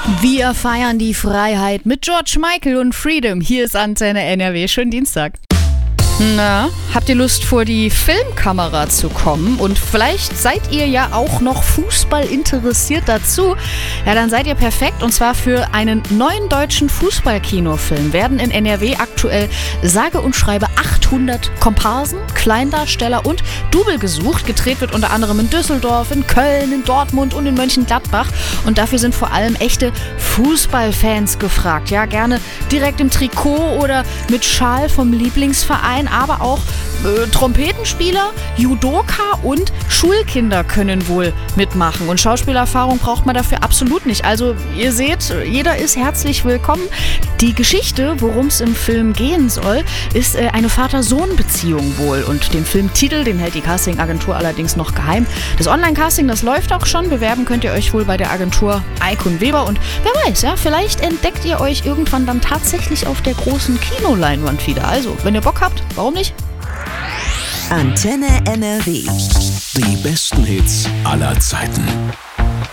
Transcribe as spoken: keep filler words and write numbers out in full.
Wir feiern die Freiheit mit George Michael und Freedom. Hier ist Antenne N R W. Schönen Dienstag. Na, habt ihr Lust, vor die Filmkamera zu kommen? Und vielleicht seid ihr ja auch noch Fußball interessiert dazu. Ja, dann seid ihr perfekt. Und zwar für einen neuen deutschen Fußballkinofilm werden in N R W aktuell sage und schreibe achthundert Komparsen, Kleindarsteller und Double gesucht. Gedreht wird unter anderem in Düsseldorf, in Köln, in Dortmund und in Mönchengladbach. Und dafür sind vor allem echte Fußballfans gefragt. Ja, gerne direkt im Trikot oder mit Schal vom Lieblingsverein. Aber auch äh, Trompetenspieler, Judoka und Schulkinder können wohl mitmachen. Und Schauspielerfahrung braucht man dafür absolut nicht. Also ihr seht, jeder ist herzlich willkommen. Die Geschichte, worum es im Film gehen soll, ist äh, eine Vater-Sohn-Beziehung wohl. Und den Filmtitel, den hält die Castingagentur allerdings noch geheim. Das Online-Casting, das läuft auch schon. Bewerben könnt ihr euch wohl bei der Agentur Eikon Weber. Und wer weiß, ja, vielleicht entdeckt ihr euch irgendwann dann tatsächlich auf der großen Kinoleinwand wieder. Also, wenn ihr Bock habt, warum nicht? Antenne N R W. Die besten Hits aller Zeiten.